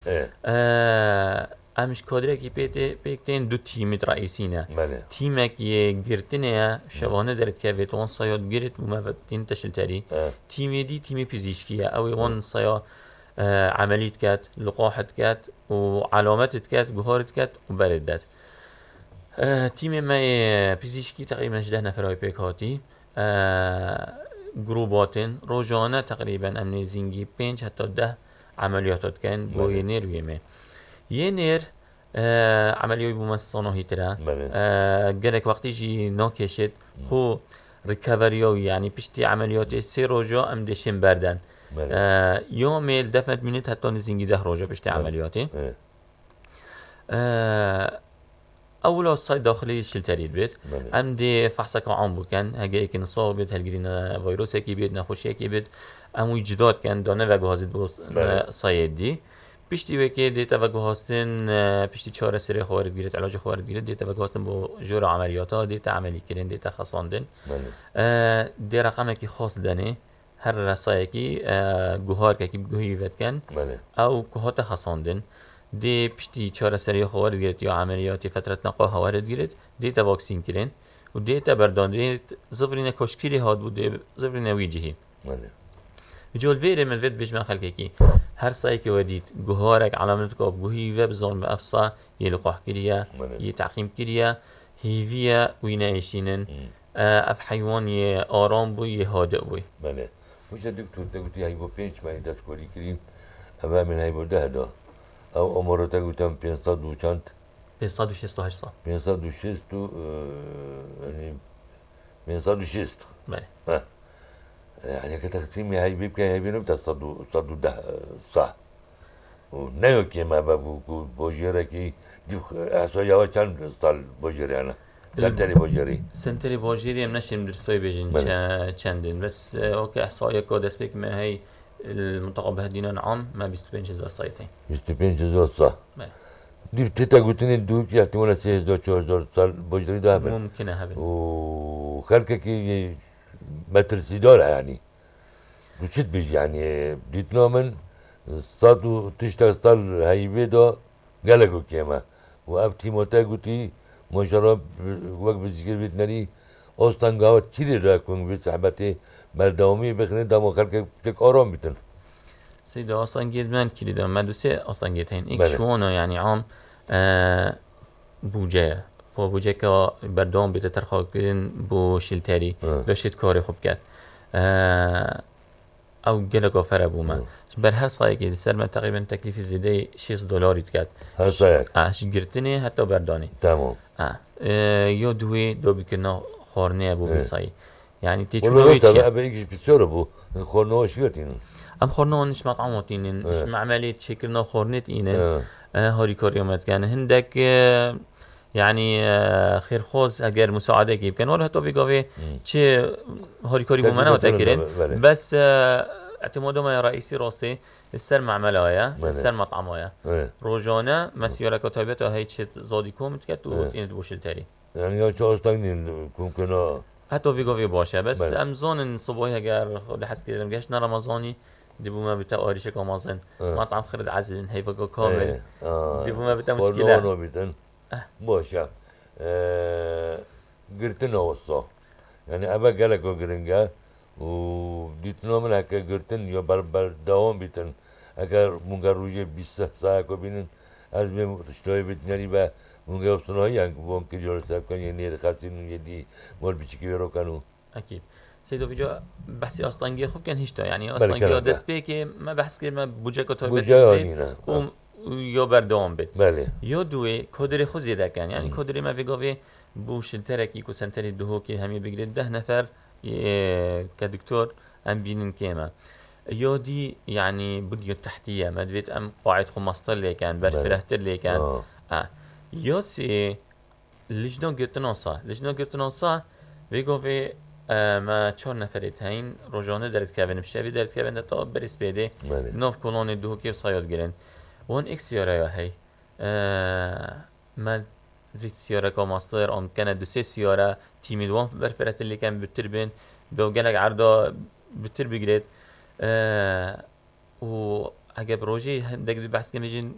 امش کادره کی پیکتین دو تیمت رئیسینه بله تیمک یه گرتنه شبانه درت که وان صیاد گرت وما این تشلتری تیمی دی تیمی پزشکیه او وان صیا عملیت کات لقاحت کات و علامتت کات جهارت کات و بردت تیم ما پزشکی تقریبا 10 نفرای پیک هاتی جروباتن روزانه تقریبا امنی زنگی 5 حتی 10 عملیاتات کن با ینیر ویمه ینیر عملیای بومستانه ترا گرک وقتی جی ناکشت خو ریکاوریو یعنی پشتی عملیات 3 روزا ام دشم بردن یوم دفنت منیت حتی نزنگی 10 روزا پشتی عملیاتی اولا الصيد داخلي الشلتري بيت ام دي فحصك عام بكن هجا يمكن نصاب بيت هالجرينا فيروس كي بيت نخوش كي بيت ام وجدات كان دانه و جهاز بوس صيد دي بيشتي وكي دي توجهاستن بيشتي 4 سري خوارد گیرت علاج خوارد گیرت دي توجهاستن بو جور عمليات دي عملي كرين دي خاصاندن دي رقم كي خاص دني هر رسایکی گوهار که گوهی ود کن او گوهات خاصاندن دی پشتی 4 سری خوارد گیرد یا عملیاتی فترت نقاه خوارد گیرد دیتا واکسین کرین و دیتا برداندید زفرین کشکیری هاد بود زفرین ویجهی جول ویره من وید بجمع خلقه کی هر سایی که ودید گوهارک علامت که گوهی و بزن به افصا یه لقاح کریه یه تعقیم کریه هیویه وینایشینن اف حیوان یه آرام بوی یه هادئ بوی بله وش دکتر تگوتی هایی با 5 ماهی دست کوری کریم اما من هایی با 10 دا او امارات گفتم 500 و چند 506 يعني 506 بله يعني كتقسيمي هاي بيبقى هاي بينبتا صدو ده صح ونيو كيما بابو بوجيرا كي دي احصائيا چند سال بوجيري انا سنتري بوجيري ام نشم درسوي بيجن چندين بس اوكي احصائيا كود اسبيك ما هي المنطقة بهدينا عام ما 25,000 سايتين 25,000 صح دي تيتا قلتني دوكي احتمال 3,000 سال بوجيري ده هبل ممكن هبل وخلقك كي مترسي دولة يعني بشد بيجي يعني ديت نومن صادو تشتغل صال هاي بيدو قلقو كيما وابتي موتا قلتي مجرب وقت بذكر بيتنري اوستان قاوة كيري راكون بيت صحبتي مردومي بخني دامو خلقك تك آرام بيتن سيدا اصلا جيد من كيري دام مدوسي اصلا جيد هين ايك شوانا يعني عام بوجه بوجه که بردام بیت ترخاک بیدن بو شیلتری داشت کاری خوب کرد او گله کافر بوما بر هر سایه که سر من تقریبا تکلیف زیاده $6 کرد هر سایه گرتنه حتی بردانی تمام یا دو بکنه خورنه بو بسایی یعنی تی چلوی چیه ابا ایکش بسیار بو خورنه هاشیاتین ام خورنه نش مطعماتین نش معملیت شکرنا خورنت اینه هاری کاری اومد کنه هندک يعني خير خوز اگر مساعده کی بکن ولی حتی بگاوه چه هاری کاری بومنه وتاكرين بس اعتمادهم رئيسي راسي السر معملايا السر مطعمايا روجانه مسيره كتابته هي چه زادي کومت كت و این بوشل تری يعني یا چه استنین ممکنه حتی بگاوه باشه بس امزان صبحی اگر خود حس کردم گشت رمضانی دبوما بتا آریش کامازن مطعم خرد عزلن هي بقى كامل دبوما بتا مشكله باشه گرتن اوسا یعنی ابا گلک و گرنگا و دیتنا من اکه گرتن یا بر دوام بیتن اگر مونگا روی 20 ساعت کو بینن از بیم اشتای بیتنی و مونگا اپسونایی هنگ بون که جور سب کن یه نیر خاصی نو یدی مال بیچکی رو کنو اكيد سيدو بيجا بحثي اصلا خب كان هيشتا يعني اصلا دست بي ما بحث كلمه بوجا كتابه یا بردام بید یا دوی کدری خود زیاده کن یعنی کدری ما بگاوه بوشل ترکی که سنتری دوه که همی بگیرد 10 نفر که دکتر هم بینن کیما یا دی یعنی بنیه تحتیه ما دوید ام قاعد خمستر لیکن برفرهتر لیکن یا سی لجنه گرتناسا بگاوه ما 4 نفرت هین روزانه درد کردن بشوی درد کردن تا بریس بیده ناف کلان دوه که سایاد گیرن وان ایک سیاره یا هی من زیت سیاره که ماستر آن کنه 2-3 سیاره تیمی دوان برفرت اللي كان بتربين دو جالك عرضه بتر بجريت و اگه بروجي هندك بحث كم يجين